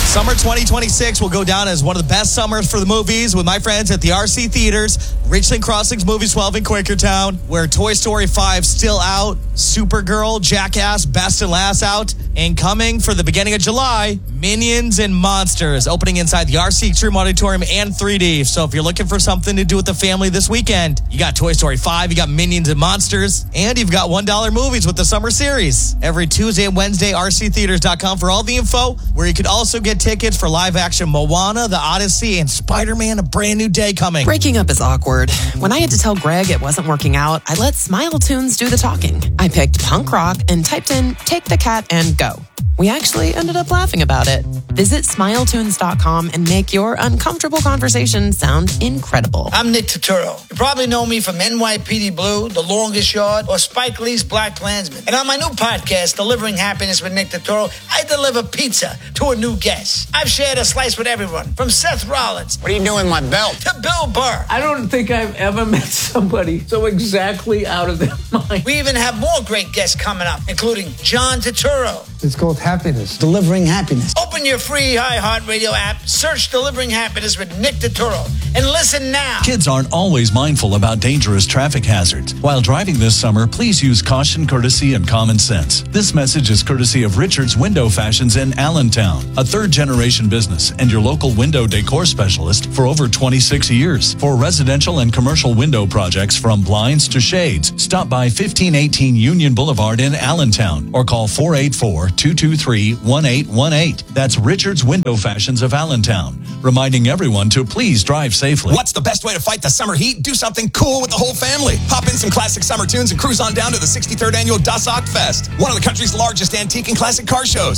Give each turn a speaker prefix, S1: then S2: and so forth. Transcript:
S1: Summer 2026 will go down as one of the best summers for the movies with my friends at the RC Theaters, Richland Crossings Movie 12 in Quakertown, where Toy Story 5 still out, Supergirl, Jackass, Best and Last out, and coming for the beginning of July, Minions and Monsters, opening inside the RC Extreme Auditorium and 3D. So if you're looking for something to do with the family this weekend, you got Toy Story 5, you got Minions and Monsters, and you've got $1 movies with the summer series. Every Tuesday and Wednesday, rctheaters.com for all the info, where you could also get tickets for live-action Moana, The Odyssey, and Spider-Man: A Brand New Day coming.
S2: Breaking up is awkward. When I had to tell Greg it wasn't working out, I let Smile Tunes do the talking. I picked punk rock and typed in Take the Cat and Go. We actually ended up laughing about it. Visit smiletunes.com and make your uncomfortable conversation sound incredible.
S3: I'm Nick Turturro. You probably know me from NYPD Blue, The Longest Yard, or Spike Lee's Black Klansman. And on my new podcast, Delivering Happiness with Nick Turturro, I deliver pizza to a new guest. I've shared a slice with everyone, from Seth Rollins.
S4: What are you doing with my belt?
S3: To Bill Burr.
S5: I don't think I've ever met somebody so exactly out of their mind.
S3: We even have more great guests coming up, including John Turturro.
S6: It's called Happiness.
S4: Delivering Happiness.
S3: Open your free iHeartRadio app, search Delivering Happiness with Nick Turturro, and listen now.
S7: Kids aren't always mindful about dangerous traffic hazards. While driving this summer, please use caution, courtesy, and common sense. This message is courtesy of Richard's Window Fashions in Allentown, a third-generation business and your local window decor specialist for over 26 years. For residential and commercial window projects from blinds to shades, stop by 1518 Union Boulevard in Allentown or call 484-223-1818. That's Richard's Window Fashions of Allentown, reminding everyone to please drive safely.
S8: What's the best way to fight the summer heat? Do something cool with the whole family. Pop in some classic summer tunes and cruise on down to the 63rd Annual Das Ock Fest, one of the country's largest antique and classic car shows.